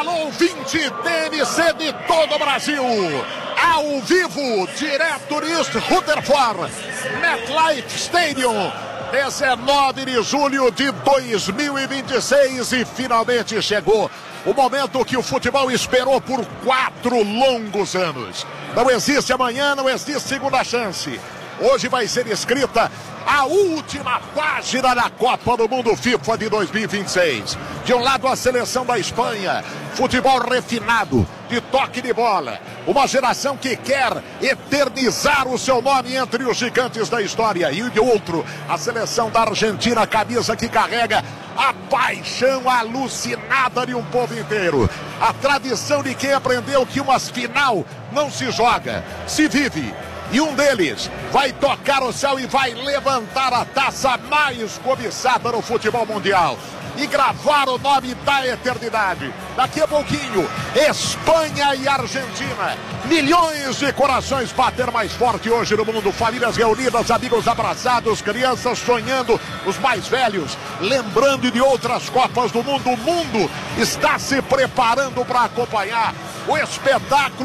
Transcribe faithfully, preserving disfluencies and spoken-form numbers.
Alô, ouvinte D M C de todo o Brasil. Ao vivo, direto de Rutherford, MetLife Stadium. dezenove de julho de dois mil e vinte e seis e finalmente chegou o momento que o futebol esperou por quatro longos anos. Não existe amanhã, não existe segunda chance. Hoje vai ser escrita a última página da Copa do Mundo FIFA de dois mil e vinte e seis. De um lado a seleção da Espanha, futebol refinado, de toque de bola. Uma geração que quer eternizar o seu nome entre os gigantes da história. E de outro, a seleção da Argentina, camisa que carrega a paixão alucinada de um povo inteiro. A tradição de quem aprendeu que uma final não se joga, se vive. E um deles vai tocar o céu e vai levantar a taça mais cobiçada no futebol mundial. E gravar o nome da eternidade. Daqui a pouquinho, Espanha e Argentina. Milhões de corações bater mais forte hoje no mundo. Famílias reunidas, amigos abraçados, crianças sonhando, os mais velhos lembrando de outras Copas do Mundo. O mundo está se preparando para acompanhar o espetáculo